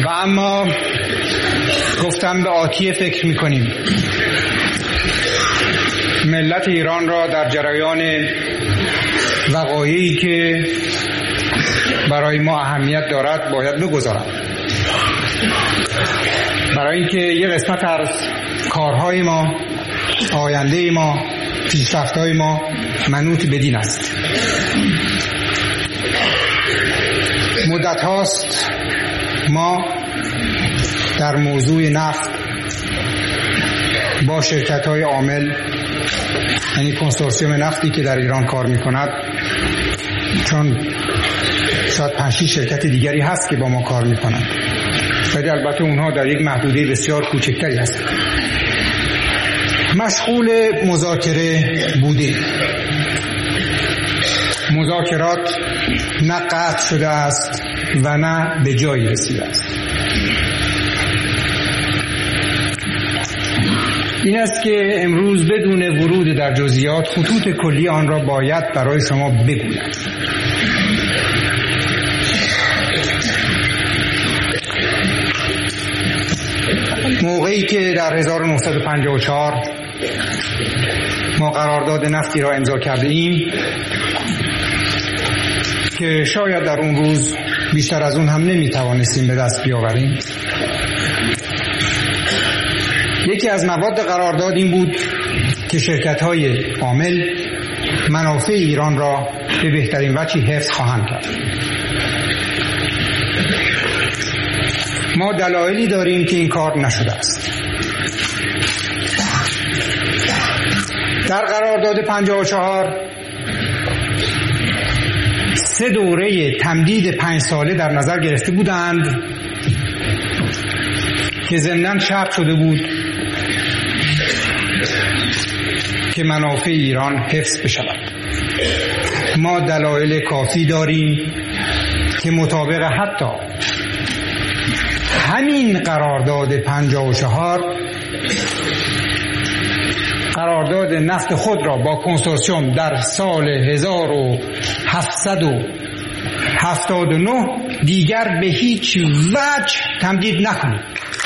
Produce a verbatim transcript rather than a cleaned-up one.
و اما گفتم به آتیه فکر میکنیم. ملت ایران را در جریان وقایعی که برای ما اهمیت دارد باید بگذارم، برای اینکه یه قسمت از کارهای ما، آینده ما، پیشرفت‌های ما منوط به دین است. مدت هاست ما در موضوع نفت با شرکت‌های عامل، یعنی کنسورسیوم نفتی که در ایران کار می‌کند، چون شاید پنج شش شرکت دیگری هست که با ما کار می‌کنند، ولی البته اونها در یک محدوده بسیار کوچکتری هست، مشغول مذاکره بوده. مذاکرات نه قطع شده است و نه به جایی رسیده است. این است که امروز بدون ورود در جزئیات خطوط کلی آن را باید برای شما بگویم. موقعی که در هزار و نهصد و پنجاه و چهار ما قرارداد نفتی را امضا کرده ایم که شاید در اون روز بیشتر از اون هم نمیتوانستیم به دست بیاوریم، یکی از مواد قرارداد این بود که شرکت‌های عامل منافع ایران را به بهترین وجهی حفظ خواهند کرد. ما دلایلی داریم که این کار نشده است. در قرارداد پنجاه و چهار سه دوره تمدید پنج ساله در نظر گرفته بودند که ضمناً شرط شده بود که منافع ایران حفظ بشود. ما دلایل کافی داریم که مطابق حتی همین قرارداد پنجاه و چهار قرارداد نفت خود را با کنسورسیوم در سال هزار و هفتصد و هفتاد و نه دیگر به هیچ وجه تمدید نکنید.